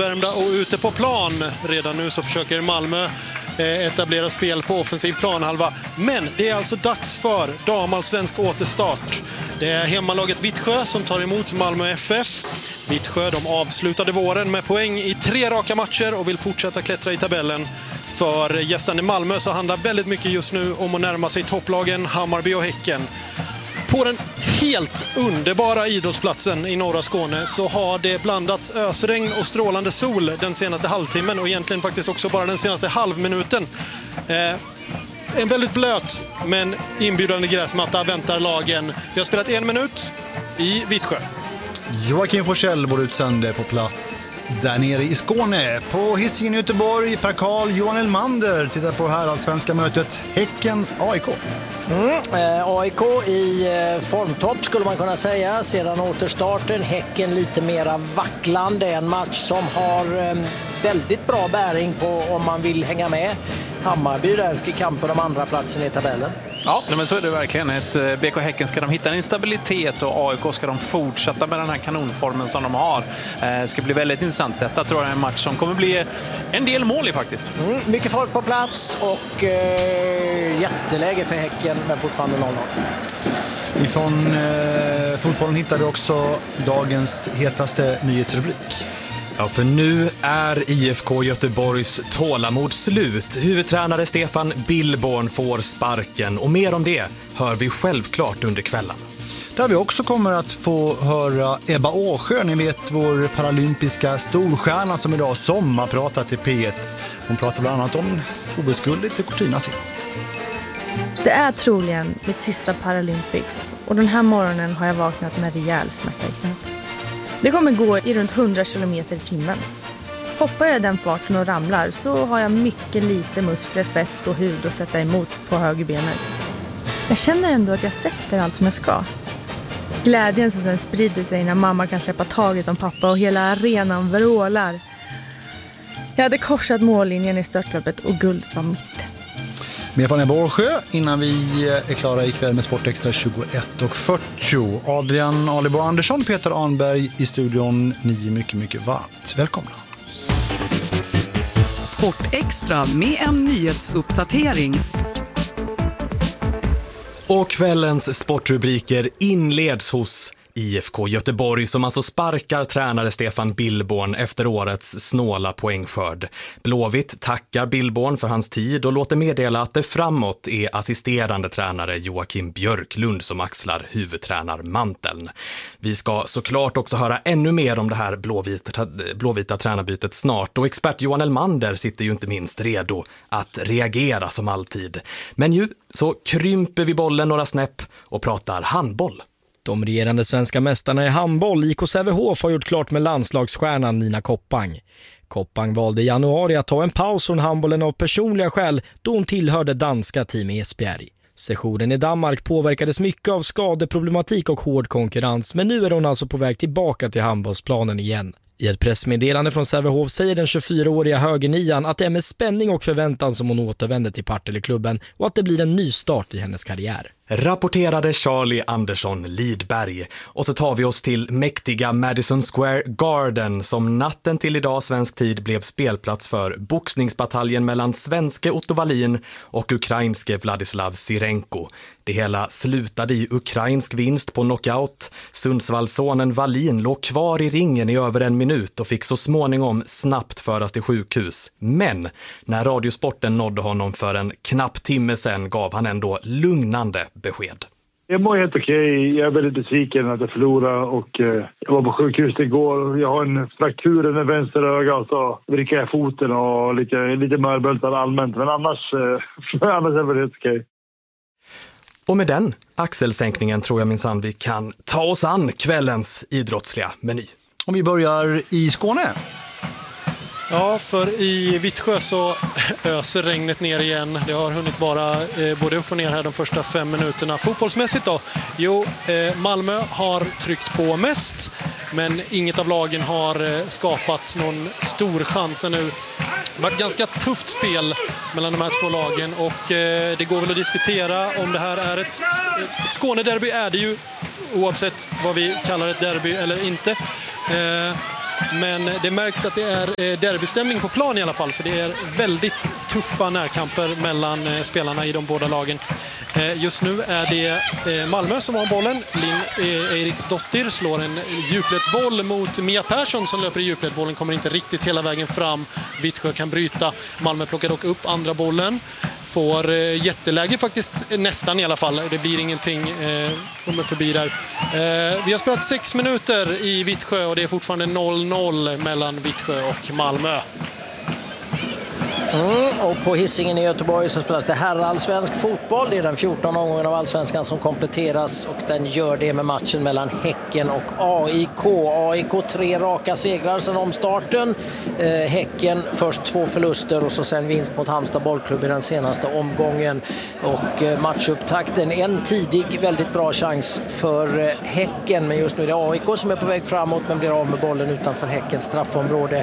uppvärmda och ute på plan. Redan nu så försöker Malmö etablera spel på offensiv planhalva. Men det är alltså dags för damallsvensk återstart. Det är hemmalaget Vittsjö som tar emot Malmö FF. Vittsjö, de avslutade våren med poäng i 3 raka matcher och vill fortsätta klättra i tabellen. För gästande Malmö så handlar väldigt mycket just nu om att närma sig topplagen Hammarby och Häcken. På den helt underbara idrottsplatsen i norra Skåne så har det blandats ösregn och strålande sol den senaste halvtimmen och egentligen faktiskt också bara den senaste halvminuten. En väldigt blöt men inbjudande gräsmatta väntar lagen. Vi har spelat 1 minut i Vittsjö. Joakim Forsell, vår utsände på plats där nere i Skåne. På Hisingen i Göteborg, Per Karl, Johan Elmander tittar på här allsvenska mötet Häcken-AIK. AIK i formtopp skulle man kunna säga. Sedan återstarten, Häcken lite mera vacklande. En match som har väldigt bra bäring på om man vill hänga med. Hammarby där i kampen om andra platsen i tabellen. Ja, men så är det verkligen. Ett BK Häcken ska de hitta en stabilitet och AIK ska de fortsätta med den här kanonformen som de har. Det ska bli väldigt intressant. Detta tror jag är en match som kommer bli en del mål i faktiskt. Mycket folk på plats och jätteläge för Häcken men fortfarande 0-0. Ifrån fotbollen hittar vi också dagens hetaste nyhetsrubrik. Ja, för nu är IFK Göteborgs tålamod slut. Huvudtränare Stefan Billborn får sparken och mer om det hör vi självklart under kvällen. Där vi också kommer att få höra Ebba Åsjö, ni vet vår paralympiska storstjärna som idag sommarpratat i P1. Hon pratar bland annat om OS-guldet i Cortina senast. Det är troligen mitt sista Paralympics och den här morgonen har jag vaknat med rejäl smärta i knät. Det kommer gå i runt 100 km i timmen. Hoppar jag den farten och ramlar så har jag mycket lite muskler, fett och hud att sätta emot på högerbenet. Jag känner ändå att jag sätter allt som jag ska. Glädjen som sen sprider sig när mamma kan släppa taget om pappa och hela arenan vrålar. Jag hade korsat mållinjen i störtloppet och guldet var mitt. Mer från Ebba Åsjö innan vi är klara ikväll med Sportextra 21:40. Adrian Alibo Andersson, Peter Arnberg i studion. Ni är mycket, mycket varmt välkomna. Sportextra med en nyhetsuppdatering. Och kvällens sportrubriker inleds hos IFK Göteborg som alltså sparkar tränare Stefan Billborn efter årets snåla poängskörd. Blåvitt tackar Billborn för hans tid och låter meddela att det framåt är assisterande tränare Joakim Björklund som axlar huvudtränarmanteln. Vi ska såklart också höra ännu mer om det här blåvita tränarbytet snart och expert Johan Elmander sitter ju inte minst redo att reagera som alltid. Men nu så krymper vi bollen några snäpp och pratar handboll. De regerande svenska mästarna i handboll, IK Sävehof, har gjort klart med landslagsstjärnan Nina Koppang. Koppang valde i januari att ta en paus från handbollen av personliga skäl då hon tillhörde danska team Esbjerg. Sessionen i Danmark påverkades mycket av skadeproblematik och hård konkurrens, men nu är hon alltså på väg tillbaka till handbollsplanen igen. I ett pressmeddelande från Sävehof säger den 24-åriga högernian att det är med spänning och förväntan som hon återvänder till Partille-klubben och att det blir en ny start i hennes karriär. Rapporterade Charlie Andersson Lidberg. Och så tar vi oss till mäktiga Madison Square Garden som natten till idag svensk tid blev spelplats för boxningsbataljen mellan svenske Otto Wallin och ukrainske Vladislav Sirenko. Det hela slutade i ukrainsk vinst på knockout. Sundsvallsonen Wallin låg kvar i ringen i över 1 minut och fick så småningom snabbt föras till sjukhus. Men när Radiosporten nådde honom för en knapp timme sedan gav han ändå lugnande besked. Jag mår helt okej. Jag är väldigt besviken att jag förlorade och jag var på sjukhus igår. Jag har en fraktur i den vänster öga och så vrickar jag foten och lite mörböltad allmänt. Men annars är det väldigt okej. Och med den axelsänkningen tror jag minsann vi kan ta oss an kvällens idrottsliga meny. Om vi börjar i Skåne. Ja, för i Vittsjö så öser regnet ner igen. Det har hunnit vara både upp och ner här de första 5 minuterna. Fotbollsmässigt då? Jo, Malmö har tryckt på mest, men inget av lagen har skapat någon stor chans ännu. Det var ett ganska tufft spel mellan de här 2 lagen och det går väl att diskutera om det här är ett Skånederby är det ju, oavsett vad vi kallar ett derby eller inte. Men det märks att det är derbystämning på plan i alla fall, för det är väldigt tuffa närkamper mellan spelarna i de båda lagen. Just nu är det Malmö som har bollen. Linn Eriksdottir slår en djupledsboll mot Mia Persson som löper i djupledsbollen, kommer inte riktigt hela vägen fram. Vittsjö kan bryta. Malmö plockar dock upp andra bollen. Får jätteläge faktiskt, nästan i alla fall. Det blir ingenting, kommer förbi där. Vi har spelat 6 minuter i Vittsjö och det är fortfarande 0-0 mellan Vittsjö och Malmö. Och på Hisingen i Göteborg så spelas det herrallsvensk fotboll. Det är den 14 omgången av allsvenskan som kompletteras och den gör det med matchen mellan Häcken och AIK. AIK 3 raka segrar sedan omstarten. Häcken först 2 förluster och så sen vinst mot Halmstad bollklubb i den senaste omgången. Och matchupptakten, en tidig väldigt bra chans för Häcken, men just nu är det AIK som är på väg framåt men blir av med bollen utanför Häckens straffområde.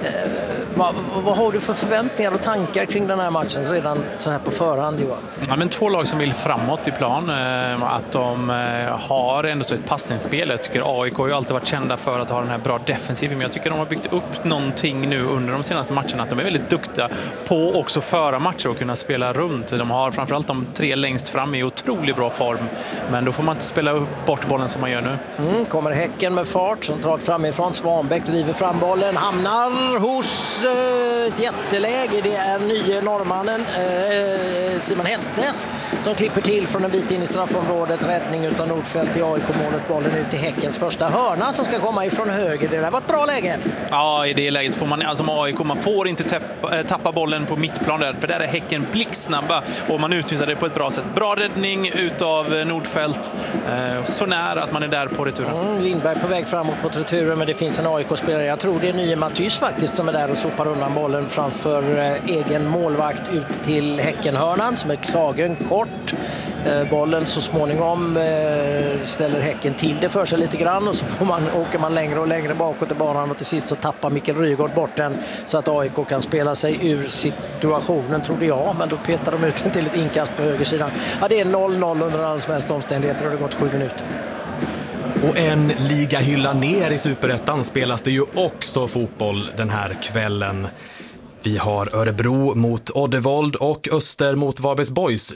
Vad har du för förväntningar och tankar kring den här matchen redan så här på förhand, Johan? Ja, men 2 lag som vill framåt i plan, att de har ändå så ett passningsspel. Jag tycker AIK har ju alltid varit kända för att ha den här bra defensiven, men jag tycker de har byggt upp någonting nu under de senaste matcherna, att de är väldigt duktiga på också föra matcher och kunna spela runt. De har framförallt de 3 längst fram i otroligt bra form, men då får man inte spela upp bort bollen som man gör nu. Kommer Häcken med fart, centralt framifrån. Svanbäck driver fram bollen, hamnar hos ett jätteläge. Det är nye norrmannen Simon Hästnäs som klipper till från en bit in i straffområdet. Räddning utan Nordfeldt i AIK-målet. Bollen ut till Häckens första hörna som ska komma ifrån höger. Det där var ett bra läge. Ja, i det läget får man, alltså AIK, man får inte tappa bollen på mittplan där, för där är Häcken blixtsnabba och man utnyttjar det på ett bra sätt. Bra räddning utav Nordfeldt, så nära att man är där på returen. Lindberg på väg framåt på returen, men det finns en AIK-spelare, jag tror det är nye Matthys faktiskt, som är där och sopar undan bollen framför egen målvakt ut till Häckenhörnan som är klagen kort. Bollen så småningom ställer Häcken till det för sig lite grann och så åker man längre och längre bakåt i banan och till sist så tappar Mikael Rygaard bort den så att AIK kan spela sig ur situationen, trodde jag, men då petar de ut den till ett inkast på högersidan. Ja, det är 0-0 under alldeles mest omständigheter och det har gått 7 minuter. Och en ligahylla ner i Superettan spelas det ju också fotboll den här kvällen. Vi har Örebro mot Oddevold och Öster mot Varbergs Boys.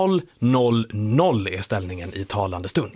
0-0-0-0 är ställningen i talande stund.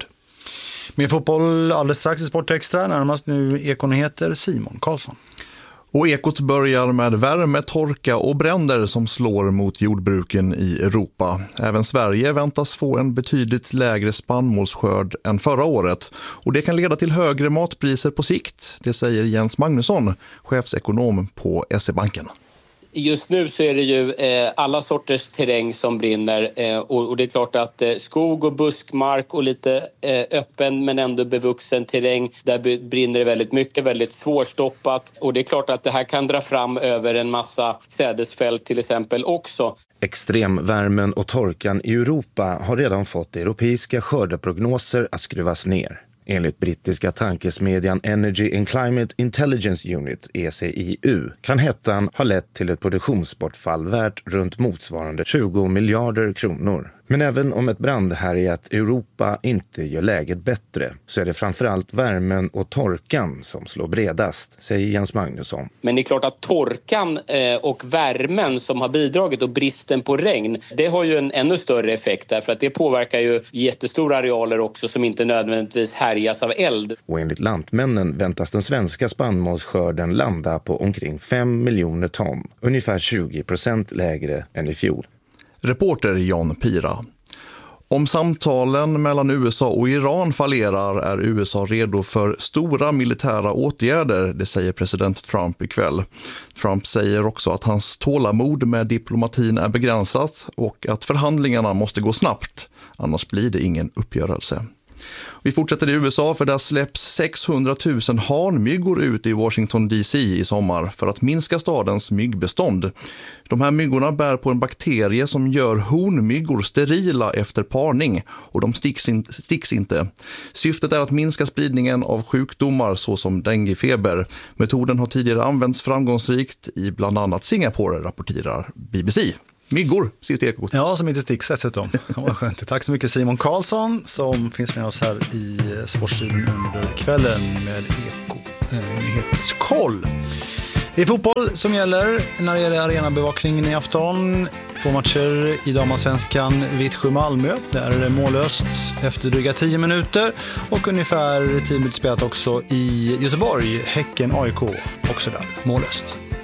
Med fotboll alldeles strax i Sportextra, närmast nu Ekonyheter Simon Karlsson. Och Ekot börjar med värme, torka och bränder som slår mot jordbruken i Europa. Även Sverige väntas få en betydligt lägre spannmålsskörd än förra året. Och det kan leda till högre matpriser på sikt, det säger Jens Magnusson, chefsekonom på SE-banken. Just nu så är det ju alla sorters terräng som brinner och det är klart att skog och buskmark och lite öppen men ändå bevuxen terräng, där brinner det väldigt mycket, väldigt svårstoppat, och det är klart att det här kan dra fram över en massa sädesfält till exempel också. Extremvärmen och torkan i Europa har redan fått europeiska skördeprognoser att skruvas ner. Enligt brittiska tankesmedjan Energy and Climate Intelligence Unit, ECIU, kan hettan ha lett till ett produktionsbortfall värt runt motsvarande 20 miljarder kronor. Men även om ett brandhärjat Europa inte gör läget bättre så är det framförallt värmen och torkan som slår bredast, säger Jens Magnusson. Men det är klart att torkan och värmen som har bidragit och bristen på regn, det har ju en ännu större effekt därför att det påverkar ju jättestora arealer också som inte nödvändigtvis härjas av eld. Och enligt Lantmännen väntas den svenska spannmålsskörden landa på omkring 5 miljoner ton, ungefär 20% lägre än i fjol. Reporter Jan Pira. Om samtalen mellan USA och Iran fallerar är USA redo för stora militära åtgärder, det säger president Trump ikväll. Trump säger också att hans tålamod med diplomatin är begränsat och att förhandlingarna måste gå snabbt, annars blir det ingen uppgörelse. Vi fortsätter i USA, för där släpps 600 000 hanmyggor ut i Washington DC i sommar för att minska stadens myggbestånd. De här myggorna bär på en bakterie som gör honmyggor sterila efter parning och de sticks inte. Syftet är att minska spridningen av sjukdomar såsom denguefeber. Metoden har tidigare använts framgångsrikt i bland annat Singapore, rapporterar BBC. Myggor, sist Ekot. Ja, som inte sticks dessutom. Vad skönt. Tack så mycket Simon Karlsson som finns med oss här i Sportstudion under kvällen med Eko. nyhetskoll. Det är fotboll som gäller när det gäller arenabevakningen i afton. 2 matcher i damallsvenskan, Vittsjö-Malmö. Där är det mållöst efter dryga 10 minuter. Och ungefär 10 minuter spelat också i Göteborg, Häcken-AIK, också där mållöst.